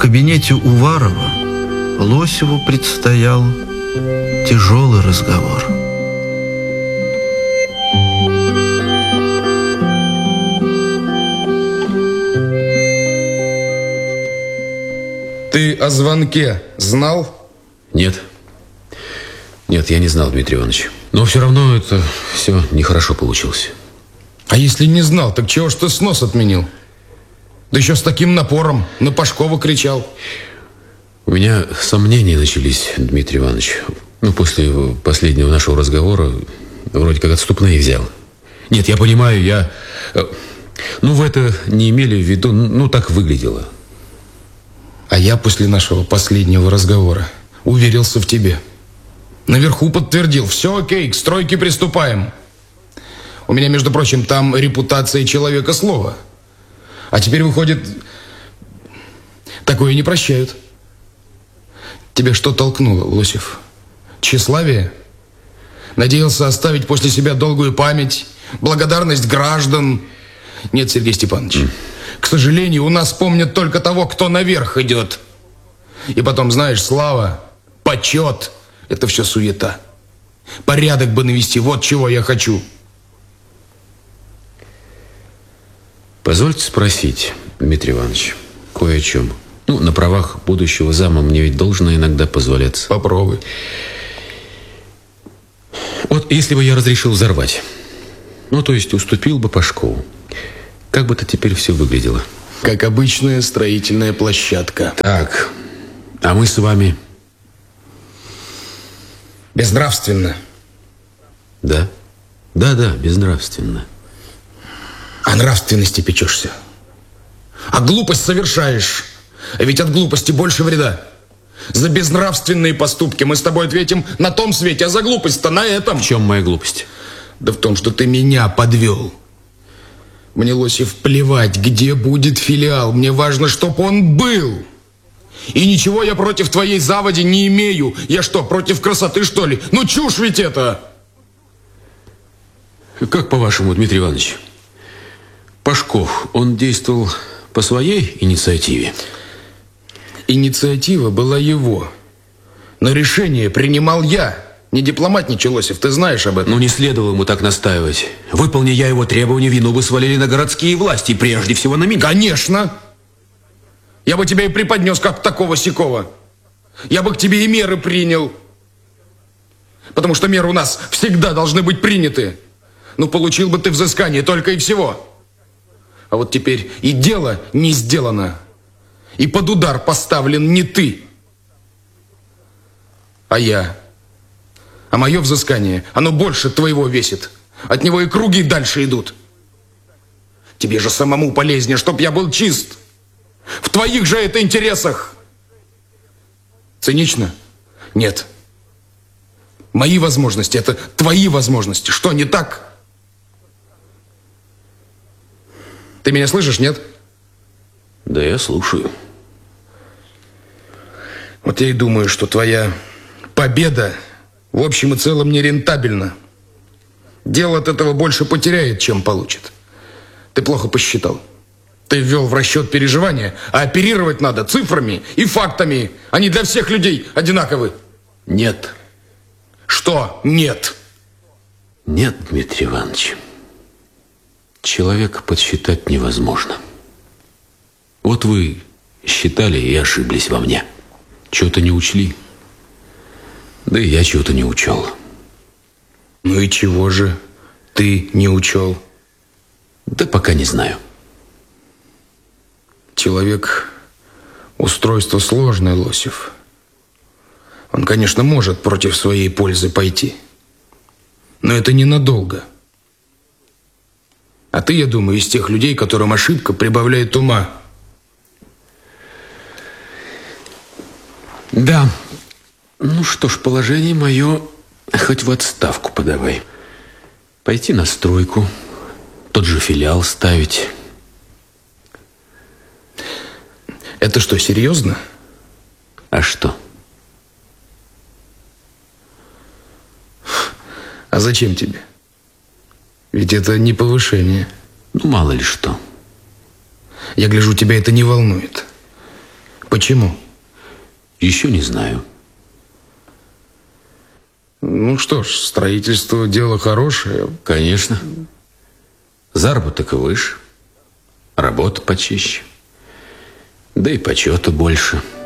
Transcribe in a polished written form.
кабинете Уварова Лосеву предстоял тяжелый разговор. Ты о звонке знал? Нет. Нет, я не знал, Дмитрий Иванович. Но все равно это все нехорошо получилось. А если не знал, так чего ж ты снос отменил? Да еще с таким напором на Пашкова кричал. У меня сомнения начались, Дмитрий Иванович. После последнего нашего разговора вроде как отступные взял. Нет, я понимаю, вы это не имели в виду, так выглядело. А я после нашего последнего разговора уверился в тебе. Наверху подтвердил: все окей, к стройке приступаем. У меня, между прочим, там репутация человека слова. А теперь выходит, такое не прощают. Тебя что толкнуло, Лосев? Тщеславие? Надеялся оставить после себя долгую память, благодарность граждан? Нет, Сергей Степанович, к сожалению, у нас помнят только того, кто наверх идет. И потом, знаешь, слава, почет — это все суета. Порядок бы навести, вот чего я хочу. Позвольте спросить, Дмитрий Иванович, кое о чем. На правах будущего зама мне ведь должно иногда позволяться. Попробуй. Вот если бы я разрешил взорвать, то есть уступил бы Пашкову, как бы это теперь все выглядело? Как обычная строительная площадка. Так, а мы с вами? Безнравственно. Да, безнравственно. О нравственности печешься. А глупость совершаешь. А ведь от глупости больше вреда. За безнравственные поступки мы с тобой ответим на том свете, а за глупость-то на этом. В чем моя глупость? Да в том, что ты меня подвел. Мне, Лосев, плевать, где будет филиал. Мне важно, чтоб он был. И ничего я против твоей заводи не имею. Я что, против красоты, что ли? Чушь ведь это! Как по-вашему, Дмитрий Иванович, Пашков, он действовал по своей инициативе? Инициатива была его. Но решение принимал я. Не дипломатничай, Лосев, ты знаешь об этом. Не следовало ему так настаивать. Выполня я его требования, вину бы свалили на городские власти, прежде всего на меня. Конечно! Я бы тебя и преподнес как такого-сякого. Я бы к тебе и меры принял. Потому что меры у нас всегда должны быть приняты. Получил бы ты взыскание, только и всего. А вот теперь и дело не сделано. И под удар поставлен не ты, а я. А мое взыскание, оно больше твоего весит. От него и круги дальше идут. Тебе же самому полезнее, чтоб я был чист. В твоих же это интересах. Цинично? Нет. Мои возможности — это твои возможности. Что, не так? Ты меня слышишь, нет? Да, я слушаю. Вот я и думаю, что твоя победа в общем и целом не рентабельна. Дело от этого больше потеряет, чем получит. Ты плохо посчитал. Ты ввел в расчет переживания, а оперировать надо цифрами и фактами. Они для всех людей одинаковы. Нет. Что нет? Нет, Дмитрий Иванович. Человека подсчитать невозможно. Вот вы считали и ошиблись во мне. Чего-то не учли. Да и я чего-то не учел. И чего же ты не учел? Да пока не знаю. Человек — устройство сложное, Лосев. Он, конечно, может против своей пользы пойти. Но это ненадолго. А ты, я думаю, из тех людей, которым ошибка прибавляет ума. Да. Что ж, положение мое хоть в отставку подавай. Пойти на стройку, тот же филиал ставить. Это что, серьезно? А что? А зачем тебе? Ведь это не повышение. Мало ли что. Я гляжу, тебя это не волнует. Почему? Еще не знаю. Ну что ж, строительство дело хорошее. Конечно. Заработок выше, работа почище, да и почета больше.